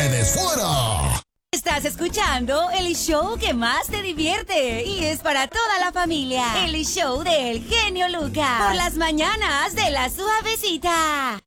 ¡Fuera! Estás escuchando el show que más te divierte y es para toda la familia. El show del genio Lucas. Por las mañanas de La Suavecita.